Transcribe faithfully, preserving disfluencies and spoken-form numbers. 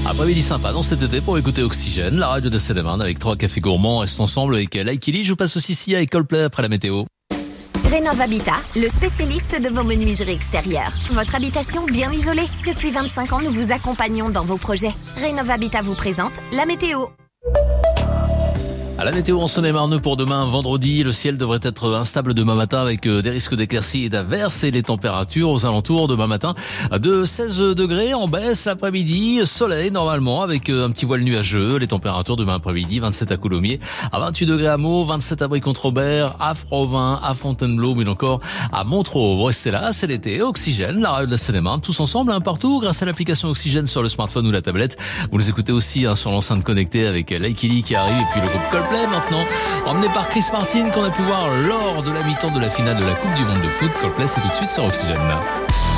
Après-midi sympa dans cet été pour écouter Oxygène, la radio de Seine-et-Marne avec trois cafés gourmands. Restons ensemble avec Laikili. Je vous passe aussi Sia et Coldplay après la météo. Rénov Habitat, le spécialiste de vos menuiseries extérieures. Votre habitation bien isolée. Depuis vingt-cinq ans, nous vous accompagnons dans vos projets. Rénov Habitat vous présente la météo. À la météo en Seine-et-Marne pour demain, vendredi, le ciel devrait être instable demain matin avec des risques d'éclaircies et d'averses et les températures aux alentours demain matin de seize degrés en baisse l'après-midi, soleil normalement avec un petit voile nuageux, les températures demain après-midi, vingt-sept à Coulommiers, à vingt-huit degrés à Meaux, vingt-sept à Brie-Comte-Robert, à Provins, à Fontainebleau, mais encore à Montreux. Vous restez là, c'est l'été, Oxygène, la radio de la Seine-et-Marne, tous ensemble, hein, partout, grâce à l'application Oxygène sur le smartphone ou la tablette. Vous les écoutez aussi hein, sur l'enceinte connectée avec Laikili qui arrive et puis le groupe Coldplay. Maintenant, emmené par Chris Martin qu'on a pu voir lors de la mi-temps de la finale de la Coupe du Monde de foot. Coldplay, c'est tout de suite sur Oxygène.